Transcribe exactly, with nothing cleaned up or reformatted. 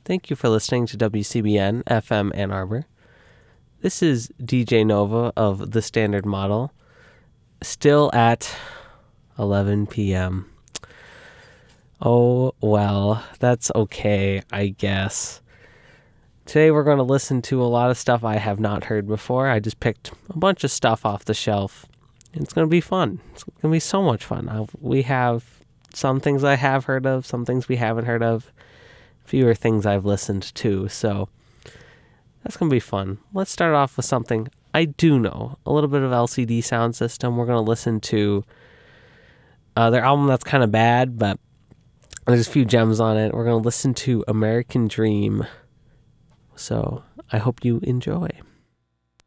Thank you for listening to W C B N F M Ann Arbor. This is D J Nova of The Standard Model, still at eleven p.m. Oh, well, that's okay, I guess. Today we're going to listen to a lot of stuff I have not heard before. I just picked a bunch of stuff off the shelf. It's going to be fun. It's going to be so much fun. I, we have some things I have heard of, some things we haven't heard of, fewer things I've listened to, so that's going to be fun. Let's start off with something I do know, a little bit of L C D Sound System. We're going to listen to uh, their album that's kind of bad, but there's a few gems on it. We're going to listen to American Dream, so I hope you enjoy.